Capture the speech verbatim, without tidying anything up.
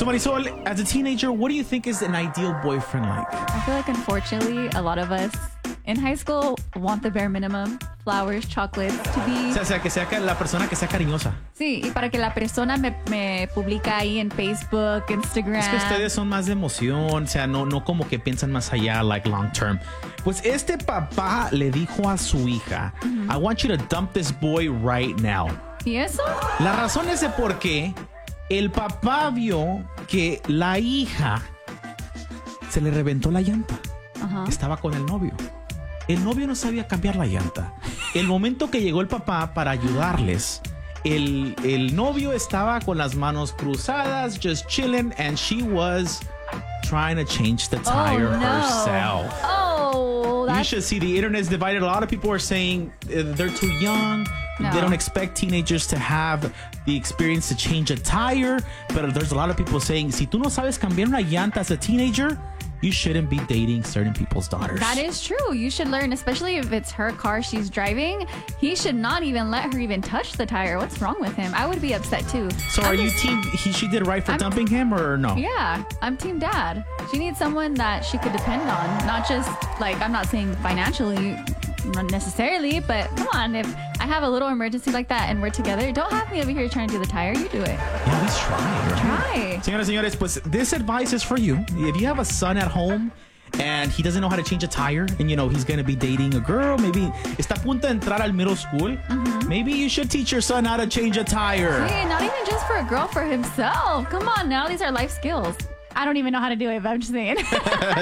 So Marisol, as a teenager, what do you think is an ideal boyfriend like? I feel like, unfortunately, a lot of us in high school want the bare minimum. Flowers, chocolates, to be... O sea, que sea la persona que sea cariñosa. Sí, y para que la persona me, me publica ahí en Facebook, Instagram. Es que ustedes son más de emoción, o sea, no, no como que piensan más allá, like long term. Pues este papá le dijo a su hija, mm-hmm. I want you to dump this boy right now. ¿Y eso? La razón es de por qué el papá vio que la hija se le reventó la llanta. Uh-huh. Estaba con el novio. El novio no sabía cambiar la llanta. El momento que llegó el papá para ayudarles, el, el novio estaba con las manos cruzadas, just chilling, and she was trying to change the tire oh, no. herself. Oh, that's... You should see the internet's divided. A lot of people are saying uh, they're too young. No. They don't expect teenagers to have the experience to change a tire. But there's a lot of people saying, si tú no sabes cambiar una llanta as a teenager, you shouldn't be dating certain people's daughters. That is true. You should learn, especially if it's her car she's driving. He should not even let her even touch the tire. What's wrong with him? I would be upset too. So I'm are just, you team, he, she did right for I'm, dumping him or no? Yeah, I'm team dad. She needs someone that she could depend on. Not just, like, I'm not saying financially, not necessarily, but come on, if I have a little emergency like that and we're together, don't have me over here trying to do the tire. You do it. Yeah, at least try, right? Try. Señoras, señores, pues this advice is for you. If you have a son at home and he doesn't know how to change a tire, and you know he's going to be dating a girl, maybe está a punto de entrar al middle school, mm-hmm. maybe you should teach your son how to change a tire. Hey, not even just for a girl, for himself. Come on now, these are life skills. I don't even know how to do it, but I'm just saying.